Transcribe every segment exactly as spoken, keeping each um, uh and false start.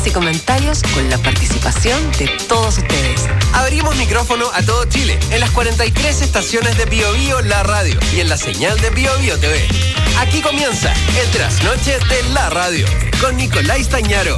Y comentarios con la participación de todos ustedes. Abrimos micrófono a todo Chile en las cuarenta y tres estaciones de Bio Bio La Radio y en la señal de Bio Bio T V. Aquí comienza el Trasnoche de la Radio con Nicolás Stañaro.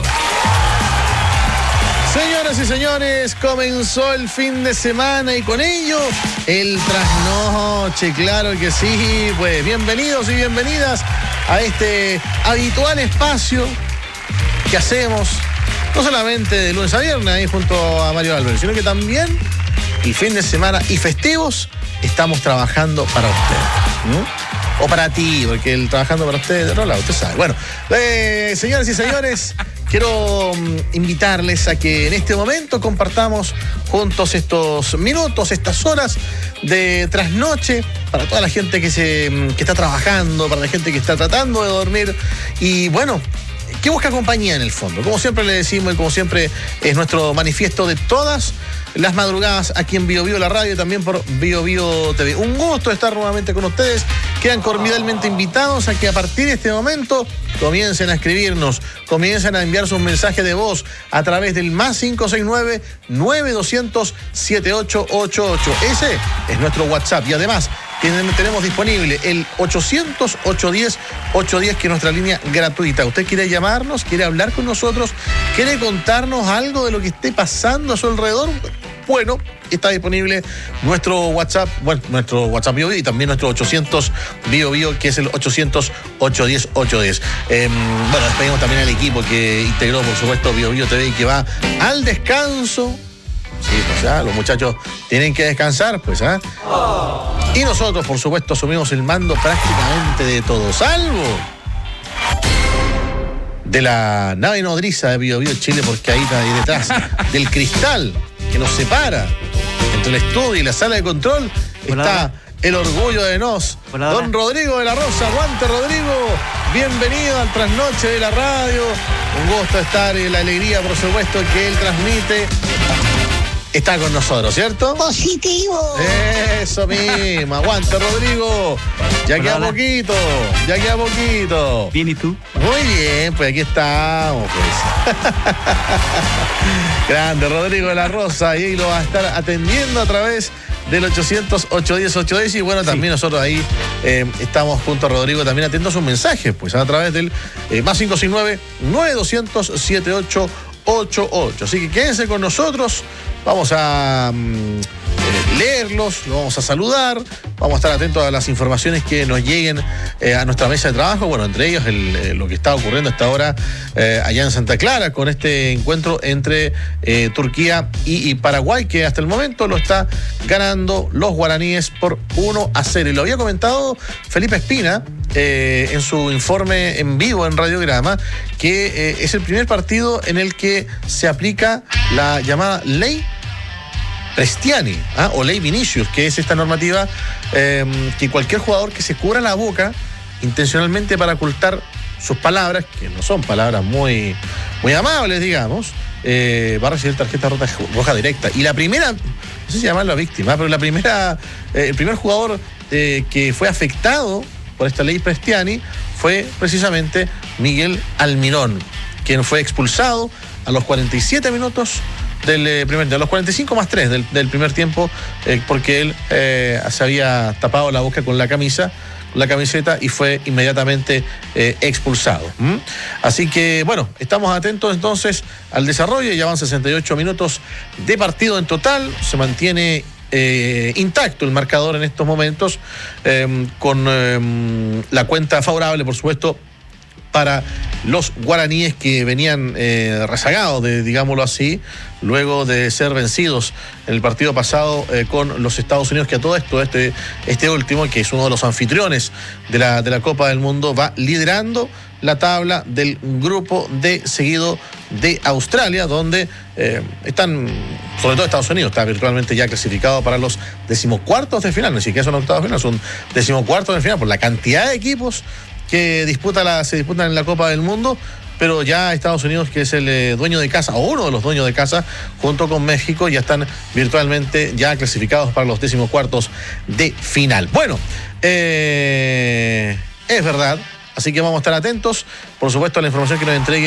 Señoras y señores, comenzó el fin de semana y con ello el Trasnoche, claro que sí. Pues bienvenidos y bienvenidas a este habitual espacio que hacemos no solamente de lunes a viernes ahí junto a Mario Álvarez, sino que también el fin de semana y festivos estamos trabajando para usted, ¿no? O para ti, porque el trabajando para usted, de otro lado, usted sabe. Bueno, eh, señoras y señores, quiero um, invitarles a que en este momento compartamos juntos estos minutos, estas horas de trasnoche para toda la gente que, se, que está trabajando, para la gente que está tratando de dormir y bueno, que busca compañía en el fondo. Como siempre le decimos y como siempre es nuestro manifiesto de todas las madrugadas aquí en Bio Bio La Radio y también por Bio Bio T V. Un gusto estar nuevamente con ustedes. Quedan cordialmente invitados a que a partir de este momento comiencen a escribirnos, comiencen a enviar sus mensajes de voz a través del más cinco seis nueve, nueve dos cero cero, siete ocho ocho ocho. Ese es nuestro WhatsApp y además tenemos disponible el ochocientos, ochocientos diez, ochocientos diez, que es nuestra línea gratuita. ¿Usted quiere llamarnos? ¿Quiere hablar con nosotros? ¿Quiere contarnos algo de lo que esté pasando a su alrededor? Bueno, está disponible nuestro WhatsApp, bueno, nuestro WhatsApp Bio Bio y también nuestro ochocientos Bio Bio, que es el ochocientos, ochocientos diez, ochocientos diez. Eh, bueno, despedimos también al equipo que integró, por supuesto, Bio Bio T V y que va al descanso. Sí, pues ya, los muchachos tienen que descansar, pues, ¿ah? ¿eh? Oh. Y nosotros, por supuesto, asumimos el mando prácticamente de todo, salvo de la nave nodriza de Bio Bio Chile, porque ahí está ahí detrás del cristal que nos separa entre el estudio y la sala de control. Hola. Está el orgullo de nos, Hola. Don Rodrigo de la Rosa. Aguante, Rodrigo. Bienvenido al Trasnoche de la Radio. Un gusto estar y la alegría, por supuesto, que él transmite. Está con nosotros, ¿cierto? Positivo. Eso mismo. Aguante, Rodrigo. Ya hola, queda hola. poquito. Ya queda poquito. Bien, ¿y tú? Muy bien, pues aquí estamos, pues. Grande, Rodrigo de la Rosa. Y ahí lo va a estar atendiendo a través del ochocientos, ochocientos diez, ochocientos diez. Y bueno, también sí. Nosotros ahí eh, estamos junto a Rodrigo también atentos a sus mensajes, pues a través del eh, más cinco seis nueve, nueve dos cero cero, siete ocho ocho ocho. Así que quédense con nosotros. Vamos a um, eh, leerlos, los vamos a saludar, vamos a estar atentos a las informaciones que nos lleguen eh, a nuestra mesa de trabajo. Bueno, entre ellos el, eh, lo que está ocurriendo hasta ahora eh, allá en Santa Clara con este encuentro entre eh, Turquía y, y Paraguay, que hasta el momento lo está ganando los guaraníes por uno a cero. Y lo había comentado Felipe Espina eh, en su informe en vivo en Radiograma, que eh, es el primer partido en el que se aplica la llamada ley Prestiani, ¿ah? o ley Vinicius, que es esta normativa eh, que cualquier jugador que se cubra la boca intencionalmente para ocultar sus palabras, que no son palabras muy, muy amables, digamos, eh, va a recibir tarjeta roja, roja directa. Y la primera, no sé si llamarlo víctima, pero la primera, eh, el primer jugador eh, que fue afectado por esta ley Prestiani fue precisamente Miguel Almirón, quien fue expulsado a los cuarenta y siete minutos del eh, primer de los cuarenta y cinco más tres del, del primer tiempo, eh, porque él eh, se había tapado la boca con la camisa, la camiseta, y fue inmediatamente eh, expulsado. ¿Mm? Así que, bueno, estamos atentos entonces al desarrollo. Ya van sesenta y ocho minutos de partido en total. Se mantiene eh, intacto el marcador en estos momentos, eh, con eh, la cuenta favorable, por supuesto, para los guaraníes, que venían eh, rezagados, de, digámoslo así, luego de ser vencidos en el partido pasado eh, con los Estados Unidos, que a todo esto, este, este último, que es uno de los anfitriones de la, de la Copa del Mundo, va liderando la tabla del grupo D, seguido de Australia, donde eh, están, sobre todo Estados Unidos, está virtualmente ya clasificado para los decimocuartos de final, ni siquiera son octavos de final, son decimocuartos de final, por la cantidad de equipos que disputa la, se disputan en la Copa del Mundo. Pero ya Estados Unidos, que es el eh, dueño de casa, o uno de los dueños de casa, junto con México, ya están virtualmente ya clasificados para los decimocuartos de final. Bueno, eh, es verdad, así que vamos a estar atentos, por supuesto, a la información que nos entregue